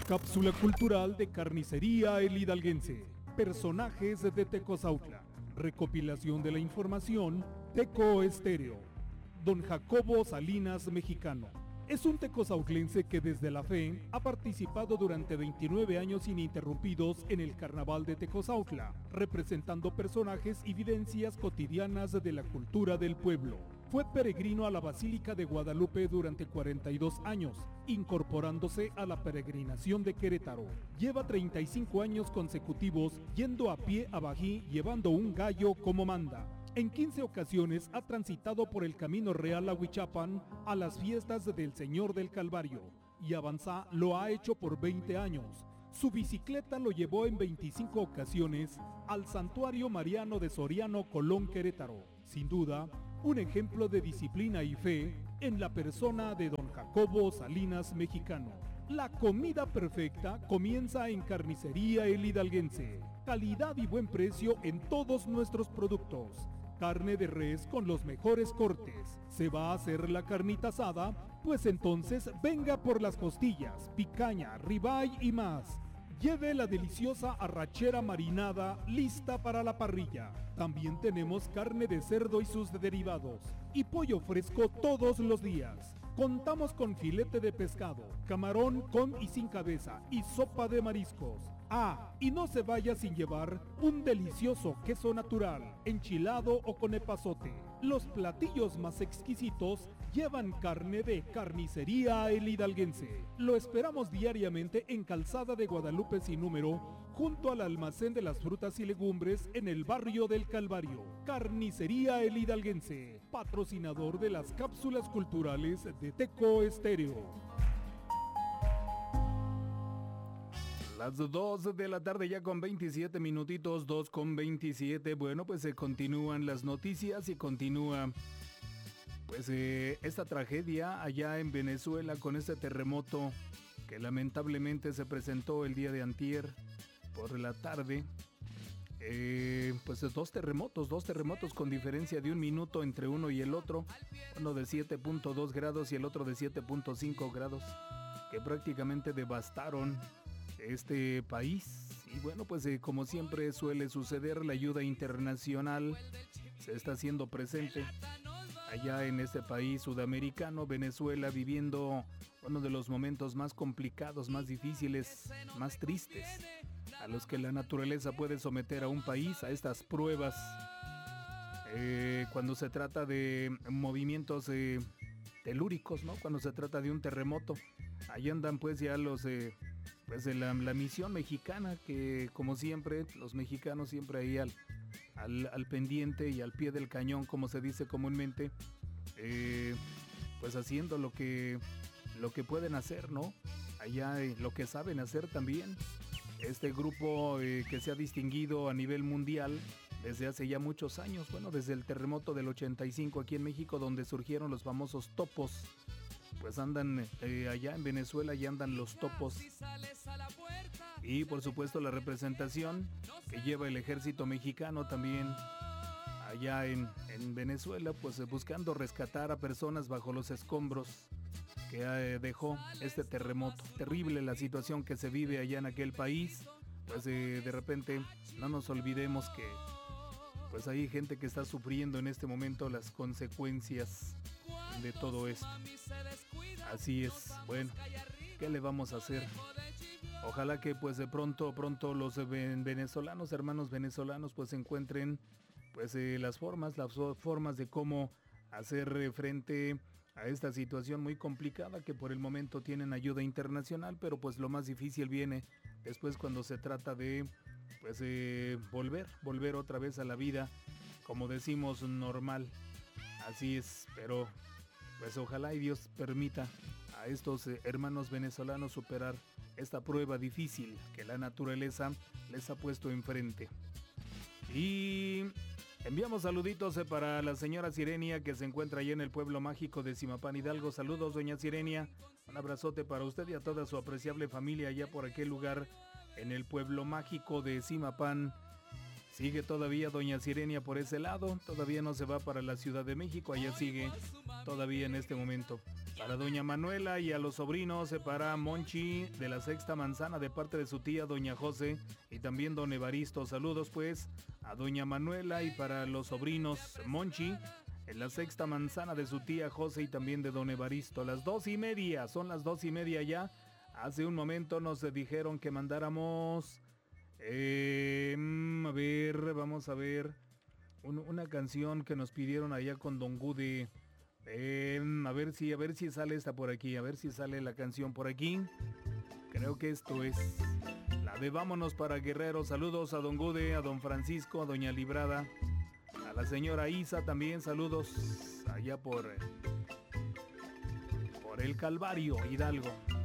cápsula cultural de Carnicería El Hidalguense. Personajes de Tecozautla. Recopilación de la información, Teco Estéreo. Don Jacobo Salinas Mexicano. Es un tecozautlense que desde la fe ha participado durante 29 años ininterrumpidos en el Carnaval de Tecozautla, representando personajes y vivencias cotidianas de la cultura del pueblo. Fue peregrino a la Basílica de Guadalupe durante 42 años, incorporándose a la peregrinación de Querétaro. Lleva 35 años consecutivos yendo a pie a Bají llevando un gallo como manda. En 15 ocasiones ha transitado por el Camino Real a Huichapan a las fiestas del Señor del Calvario, y Avanzá lo ha hecho por 20 años. Su bicicleta lo llevó en 25 ocasiones al Santuario Mariano de Soriano, Colón, Querétaro. Sin duda, un ejemplo de disciplina y fe en la persona de don Jacobo Salinas Mexicano. La comida perfecta comienza en Carnicería El Hidalguense. Calidad y buen precio en todos nuestros productos. Carne de res con los mejores cortes. ¿Se va a hacer la carnita asada? Pues entonces venga por las costillas, picaña, ribeye y más. Lleve la deliciosa arrachera marinada lista para la parrilla. También tenemos carne de cerdo y sus derivados. Y pollo fresco todos los días. Contamos con filete de pescado, camarón con y sin cabeza y sopa de mariscos. Ah, y no se vaya sin llevar un delicioso queso natural, enchilado o con epazote. Los platillos más exquisitos llevan carne de Carnicería El Hidalguense. Lo esperamos diariamente en Calzada de Guadalupe sin número, junto al almacén de las frutas y legumbres en el barrio del Calvario. Carnicería El Hidalguense, patrocinador de las cápsulas culturales de Teco Estéreo. Las 2 de la tarde ya con 27 minutitos, 2 con 27. Bueno, pues se continúan las noticias y continúa pues esta tragedia allá en Venezuela con este terremoto que lamentablemente se presentó el día de antier por la tarde. Pues dos terremotos con diferencia de un minuto entre uno y el otro, uno de 7.2 grados y el otro de 7.5 grados, que prácticamente devastaron este país. Y bueno, pues como siempre suele suceder, la ayuda internacional se está haciendo presente allá en este país sudamericano, Venezuela, viviendo uno de los momentos más complicados, más difíciles, más tristes, a los que la naturaleza puede someter a un país, a estas pruebas, cuando se trata de movimientos telúricos, ¿no? Cuando se trata de un terremoto, ahí andan pues ya los pues de la misión mexicana, que como siempre, los mexicanos siempre ahí al pendiente y al pie del cañón, como se dice comúnmente, pues haciendo lo que pueden hacer, ¿no? Allá lo que saben hacer también. Este grupo que se ha distinguido a nivel mundial desde hace ya muchos años, bueno, desde el terremoto del 85 aquí en México, donde surgieron los famosos topos. Pues andan allá en Venezuela, ya andan los topos. Y por supuesto la representación que lleva el ejército mexicano también allá en Venezuela, pues buscando rescatar a personas bajo los escombros que dejó este terremoto. Terrible la situación que se vive allá en aquel país. Pues de repente no nos olvidemos que pues hay gente que está sufriendo en este momento las consecuencias de todo esto. Así es, bueno, ¿qué le vamos a hacer? Ojalá que pues de pronto los venezolanos, hermanos venezolanos, pues encuentren pues las formas de cómo hacer frente a esta situación muy complicada, que por el momento tienen ayuda internacional, pero pues lo más difícil viene después cuando se trata de pues volver otra vez a la vida, como decimos, normal. Así es, pero pues ojalá y Dios permita a estos hermanos venezolanos superar esta prueba difícil que la naturaleza les ha puesto enfrente. Y enviamos saluditos para la señora Sirenia, que se encuentra allá en el pueblo mágico de Zimapán, Hidalgo. Saludos, doña Sirenia. Un abrazote para usted y a toda su apreciable familia allá por aquel lugar en el pueblo mágico de Zimapán. Sigue todavía doña Sirenia por ese lado, todavía no se va para la Ciudad de México, allá sigue todavía en este momento. Para doña Manuela y a los sobrinos, para Monchi de la Sexta Manzana de parte de su tía doña José y también don Evaristo. Saludos pues a doña Manuela y para los sobrinos Monchi en la Sexta Manzana de su tía José y también de don Evaristo. Las 2:30, son las 2:30 ya. Hace un momento nos dijeron que mandáramos, a ver, vamos a ver, una canción que nos pidieron allá con don Gude. A ver si sale esta por aquí, a ver si sale la canción por aquí. Creo que esto es la de Vámonos para Guerrero. Saludos a don Gude, a don Francisco, a doña Librada, a la señora Isa también, saludos allá por el Calvario, Hidalgo.